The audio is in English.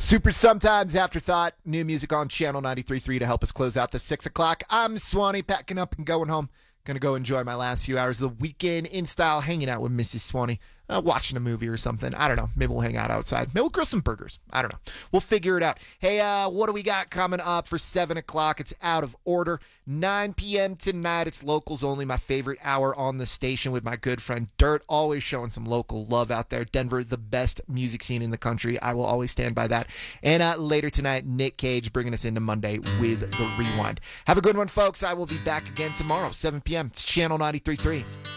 Super Sometimes Afterthought, new music on Channel 93.3 to help us close out the 6 o'clock. I'm Swanee, packing up and going home. Gonna go enjoy my last few hours of the weekend in style, hanging out with Mrs. Swanee, watching a movie or something. I don't know. Maybe we'll hang out outside. Maybe we'll grill some burgers. I don't know. We'll figure it out. Hey, what do we got coming up for 7 o'clock? It's Out of Order. 9 p.m. tonight. It's locals only, my favorite hour on the station with my good friend Dirt. Always showing some local love out there. Denver, the best music scene in the country. I will always stand by that. And later tonight, Nick Cage bringing us into Monday with The Rewind. Have a good one, folks. I will be back again tomorrow, 7 p.m. It's Channel 93.3.